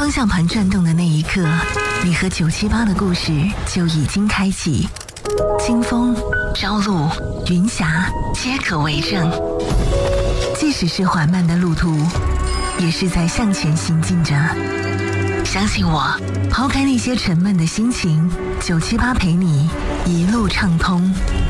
方向盘转动的那一刻，你和978的故事就已经开启。金峰、朝露、云霞皆可为证。即使是缓慢的路途，也是在向前行进着。相信我，抛开那些沉闷的心情，978陪你一路畅通。